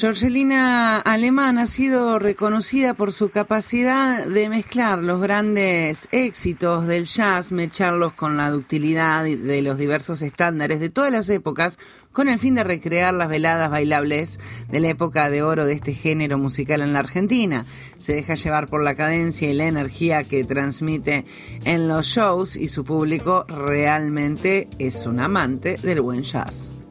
Jorgelina Alemán ha sido reconocida por su capacidad de mezclar los grandes éxitos del jazz, mecharlos con la ductilidad de los diversos estándares de todas las épocas, con el fin de recrear las veladas bailables de la época de oro de este género musical en la Argentina. Se deja llevar por la cadencia y la energía que transmite en los shows, y su público realmente es un amante del buen jazz.